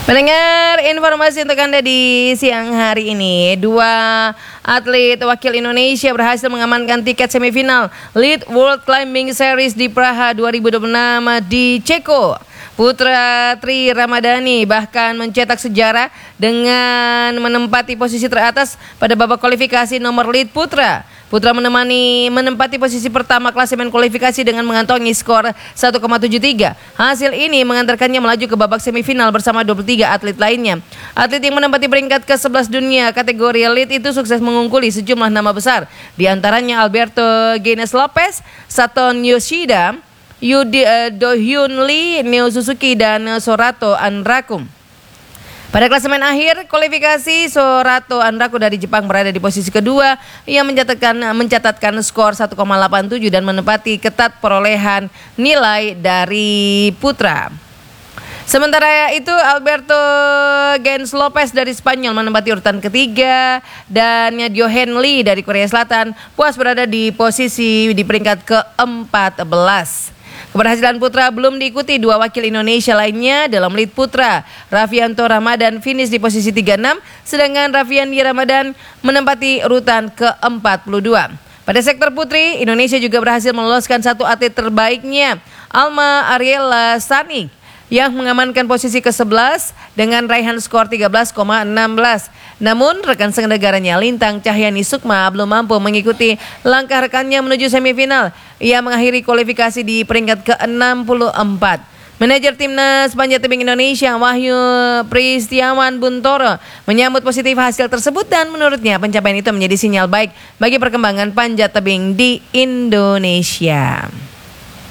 Mendengar informasi untuk Anda di siang hari ini, dua atlet wakil Indonesia berhasil mengamankan tiket semifinal Lead World Climbing Series di Praha 2026 di Ceko. Putra Tri Ramadhani bahkan mencetak sejarah dengan menempati posisi teratas pada babak kualifikasi nomor lead putra. Putra menempati posisi pertama klasemen kualifikasi dengan mengantongi skor 1,73. Hasil ini mengantarkannya melaju ke babak semifinal bersama 23 atlet lainnya. Atlet yang menempati peringkat ke-11 dunia kategori lead itu sukses mengungkuli sejumlah nama besar, di antaranya Alberto Genes Lopez, Saton Yoshida, Do Hyun Lee, Neo Suzuki, dan Sorato Anrakum. Pada klasemen akhir kualifikasi, Sorato Anraku dari Jepang berada di posisi kedua. Ia mencatatkan skor 1,87 dan menempati ketat perolehan nilai dari putra. Sementara itu Alberto Gens Lopez dari Spanyol menempati urutan ketiga dan Johan Lee dari Korea Selatan puas berada di peringkat ke-14. Keberhasilan putra belum diikuti dua wakil Indonesia lainnya dalam lead putra. Raffianto Ramadan finish di posisi 36, sedangkan Raffiandi Ramadan menempati urutan ke-42. Pada sektor putri, Indonesia juga berhasil meloloskan satu atlet terbaiknya, Alma Ariela Sanik, yang mengamankan posisi ke-11 dengan raihan skor 13,16. Namun rekan senegaranya Lintang Cahyani Sukma belum mampu mengikuti langkah rekannya menuju semifinal. Ia mengakhiri kualifikasi di peringkat ke-64. Manajer Timnas Panjat Tebing Indonesia Wahyu Pristiawan Buntoro menyambut positif hasil tersebut dan menurutnya pencapaian itu menjadi sinyal baik bagi perkembangan panjat tebing di Indonesia.